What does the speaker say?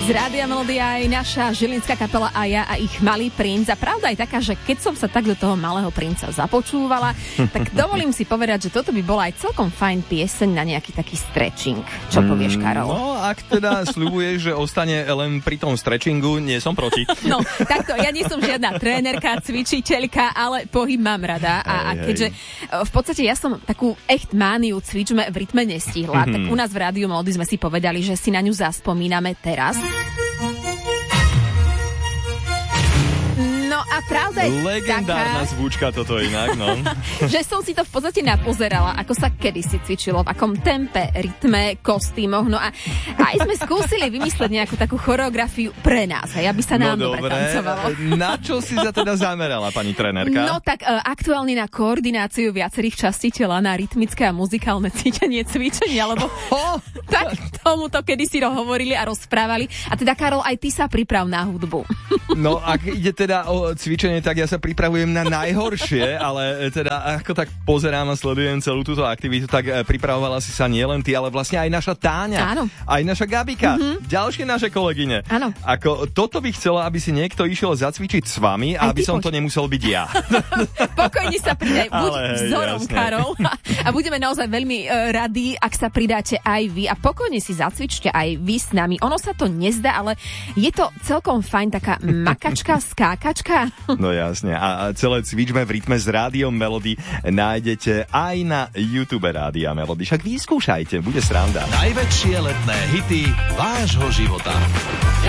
Z Rádia Melódia aj naša žilinská kapela a ja a ich Malý princ. A pravda je taká, že keď som sa tak do toho Malého princa započúvala, tak dovolím si povedať, že toto by bola aj celkom fajn pieseň na nejaký taký stretching. Čo povieš, Karol? No, ak teda sľubuješ, že ostane len pri tom stretchingu, nie som proti. No, takto, ja nie som žiadna trénerka, cvičiteľka, ale pohyb mám rada. A keďže v podstate ja som takú echt mániu cvičme v rytme nestihla, tak u nás v Rádiu Melódy sme si povedali, že si na ňu zaspomíname teraz. No a pravda je legendárna taká, zvučka toto inak, no. že som si to v podstate napozerala, ako sa kedysi cvičilo, v akom tempe, rytme, kostýmoch. No a aj sme skúsili vymyslieť nejakú takú choreografiu pre nás, hej, aby sa nám dobre tancovalo. Na čo si sa teda zamerala, pani trénerka? No tak aktuálne na koordináciu viacerých častí tela, na rytmické a muzikálne cvičenie, lebo tak tomuto kedysi hovorili a rozprávali. A teda, Karol, aj ty sa priprav na hudbu. No, ak ide teda o cvičenie, tak ja sa pripravujem na najhoršie, ale teda ako tak pozerám a sledujem celú túto aktivitu, tak pripravovala si sa nielen ty, ale vlastne aj naša Táňa. Áno. Aj naša Gabika. Ďalšie naše kolegyne. Áno. Ako toto by chcela, aby si niekto išiel zacvičiť s vami a aby som to nemusel byť ja. Pokojne sa pridaj, buď vzorom, jasné. Karol. A budeme naozaj veľmi radi, ak sa pridáte aj vy. A pokojne si zacvičte aj vy s nami. Ono sa to nezdá, ale je to celkom fajn, taká makačka, skákačka. No jasne. A celé cvičme v rytme s Rádiom Melody nájdete aj na YouTube Rádia Melody. Však vyskúšajte, bude sranda. Najväčšie letné hity vášho života.